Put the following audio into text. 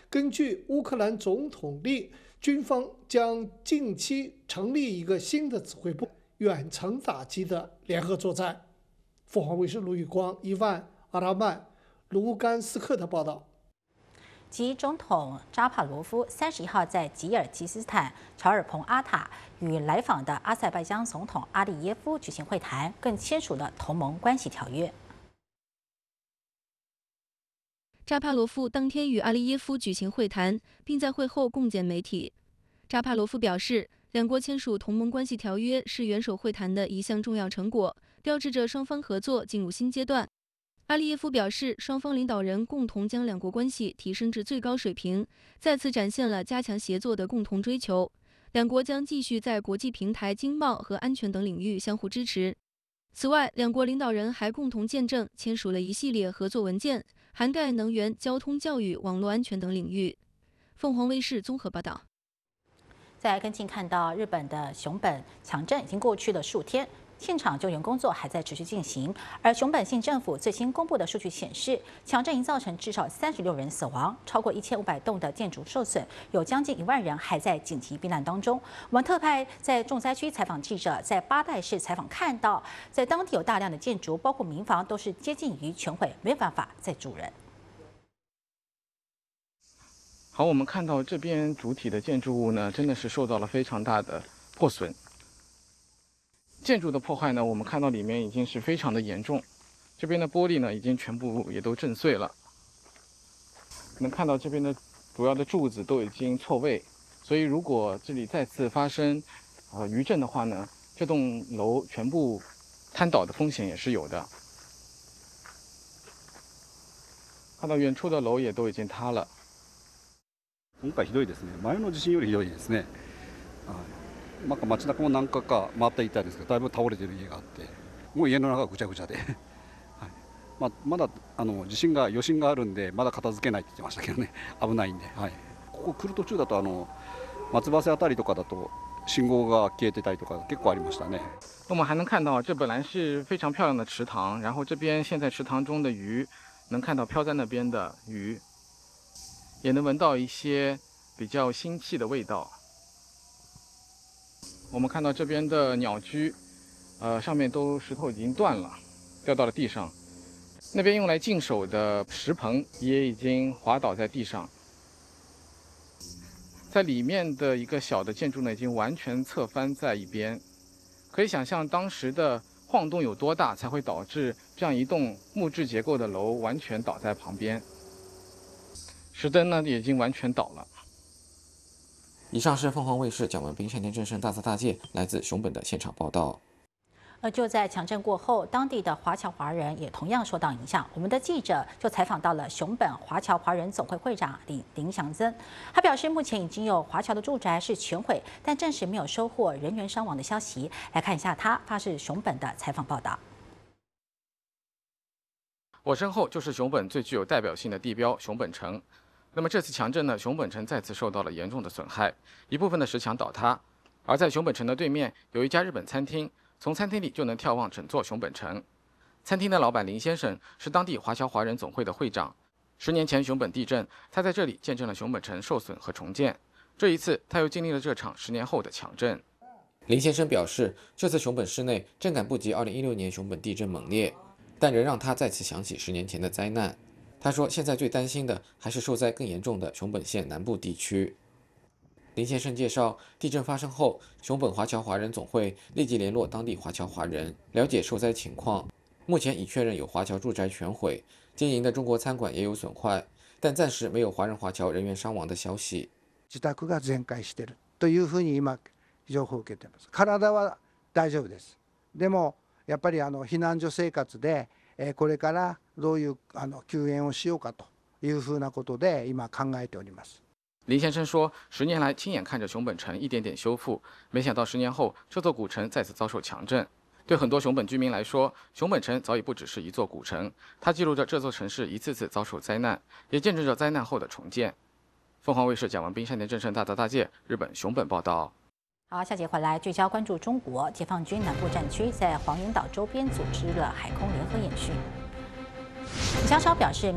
根据乌克兰总统令，军方将近期成立一个新的指挥部，远程打击的联合作战。凤凰卫视卢宇光、伊万·阿拉曼、卢甘斯克的报道。 及总统扎帕罗夫31号在吉尔吉斯斯坦乔尔彭阿塔与来访的阿塞拜疆总统阿利耶夫举行会谈，更签署了同盟关系条约。 扎帕罗夫当天与阿利耶夫举行会谈，并在会后共见媒体。扎帕罗夫表示，两国签署同盟关系条约是元首会谈的一项重要成果，标志着双方合作进入新阶段。阿利耶夫表示，双方领导人共同将两国关系提升至最高水平，再次展现了加强协作的共同追求。两国将继续在国际平台、经贸和安全等领域相互支持。此外，两国领导人还共同见证签署了一系列合作文件，涵盖能源、交通、教育、网络安全等领域。凤凰卫视综合报道。 在跟进看到日本的熊本强震已经过去了数天。现场救援工作还在持续进行，而熊本县政府最新公布的数据显示，强震已造成至少36人死亡，超过1500栋的建筑受损，有将近1万人还在紧急避难当中。我们特派在重灾区采访记者，在八代市采访看到，在当地有大量的建筑，包括民房，都是接近于全毁，没办法再住人。 好，我们看到这边主体的建筑物呢，真的是受到了非常大的破损。建筑的破坏呢，我们看到里面已经是非常的严重，这边的玻璃呢已经全部也都震碎了。能看到这边的主要的柱子都已经错位，所以如果这里再次发生余震的话呢，这栋楼全部瘫倒的风险也是有的。看到遠處的楼也都已经塌了。 今回ひどいですね。前の地震よりひどいですね。なんか街中も何回か回っていたんですけど、だいぶ倒れてる家があって、もう家の中がぐちゃぐちゃで、はい、まだ地震が余震があるんで、まだ片付けないって言ってましたけどね、危ないんで、はい、ここ来る途中だと松葉瀬あたりとかだと信号が消えてたりとか結構ありましたね。 我们还能看到，这本来是非常漂亮的池塘，然后这边现在池塘中的鱼，能看到漂在那边的鱼，也能闻到一些比较腥气的味道。我们看到这边的鸟居，上面都石头已经断了，掉到了地上。那边用来净手的石棚也已经滑倒在地上。在里面的一个小的建筑呢，已经完全侧翻在一边。可以想象当时的晃动有多大，才会导致这样一栋木质结构的楼完全倒在旁边。石灯呢，也已经完全倒了。 以上是凤凰卫视蒋文斌、山田正胜、大泽大介来自熊本的现场报道。 就在强震过后，当地的华侨华人也同样受到影响。我们的记者就采访到了熊本华侨华人总会会长林祥增，他表示，目前已经有华侨的住宅是全毁，但暂时没有收获人员伤亡的消息。来看一下他发自熊本的采访报道。 我身后就是熊本最具有代表性的地标熊本城。那么这次强震呢，熊本城再次受到了严重的损害，一部分的石墙倒塌。而在熊本城的对面有一家日本餐厅，从餐厅里就能眺望整座熊本城。餐厅的老板林先生是当地华侨华人总会的会长。10年前熊本地震，他在这里见证了熊本城受损和重建。这一次，他又经历了这场10年后的强震。 林先生表示，这次熊本市内震感不及2016年熊本地震猛烈，但仍让他再次想起10年前的灾难。他说，现在最担心的还是受灾更严重的熊本县南部地区。林先生介绍，地震发生后，熊本华侨华人总会立即联络当地华侨华人，了解受灾情况。目前已确认有華僑住宅全毁，经营的中国餐馆也有损坏，但暂时没有華人華僑人員傷亡的消息。 自宅が全壊しているというふうに今情報を受けています。体は大丈夫です。でもやっぱり避難所生活でこれからどういう救援をしようかというふうなことで今考えております。 林先生说，10年来亲眼看着熊本城一点点修复，没想到10年后这座古城再次遭受强震。对很多熊本居民来说，熊本城早已不只是一座古城，它记录着这座城市一次次遭受灾难，也见证着灾难后的重建。凤凰卫视蒋文斌、山田正胜、大泽大介，日本熊本报道。 好，下节回来聚焦关注中国解放军南部战区在黄岩岛周边组织了海空联合演训。李家超表示。